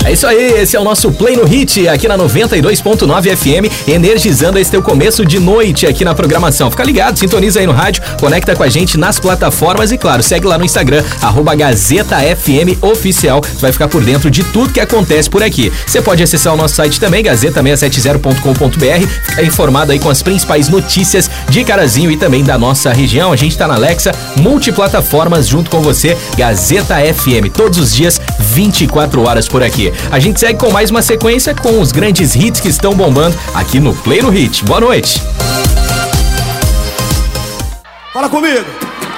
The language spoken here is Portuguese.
É isso aí, esse é o nosso Play no Hit aqui na 92.9 FM, energizando esse teu começo de noite aqui na programação. Fica ligado, sintoniza aí no rádio, conecta com a gente nas plataformas e, claro, segue lá no Instagram, @GazetaFMOficial. Tu vai ficar por dentro de tudo que acontece por aqui. Você pode acessar o nosso site também, gazeta670.com.br, ficar informado aí com as principais notícias de Carazinho e também da nossa região. A gente tá na Alexa, multiplataformas junto com você, Gazeta FM, todos os dias, 24 horas por aqui. A gente segue com mais uma sequência com os grandes hits que estão bombando aqui no Play no Hit. Boa noite. Fala comigo.